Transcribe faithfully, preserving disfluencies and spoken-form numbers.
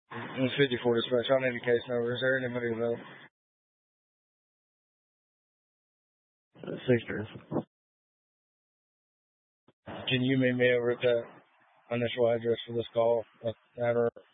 It's fifty-four dispatch. I need a case number. Is there anybody available? Six. Can you meet me over at that initial address for this call? At our